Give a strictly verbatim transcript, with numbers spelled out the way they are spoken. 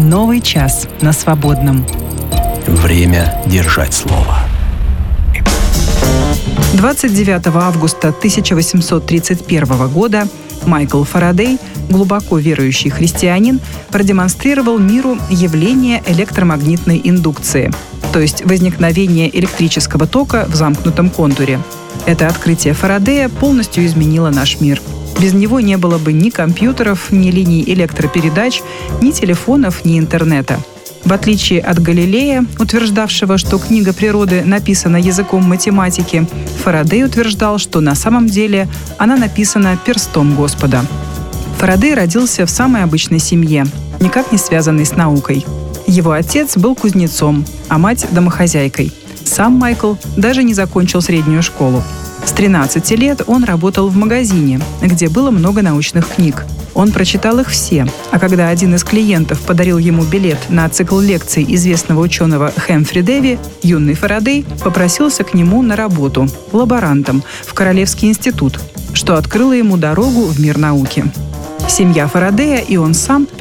Новый час на свободном. Время держать слово. двадцать девятого августа тысяча восемьсот тридцать первого года Майкл Фарадей, глубоко верующий христианин, продемонстрировал миру явление электромагнитной индукции, то есть возникновение электрического тока в замкнутом контуре. Это открытие Фарадея полностью изменило наш мир. Без него не было бы ни компьютеров, ни линий электропередач, ни телефонов, ни интернета. В отличие от Галилея, утверждавшего, что книга природы написана языком математики, Фарадей утверждал, что на самом деле она написана перстом Господа. Фарадей родился в самой обычной семье, никак не связанной с наукой. Его отец был кузнецом, а мать – домохозяйкой. Сам Майкл даже не закончил среднюю школу. С тринадцати лет он работал в магазине, где было много научных книг. Он прочитал их все, а когда один из клиентов подарил ему билет на цикл лекций известного ученого Хэмфри Дэви, юный Фарадей попросился к нему на работу лаборантом в Королевский институт, что открыло ему дорогу в мир науки. Семья Фарадея и он сам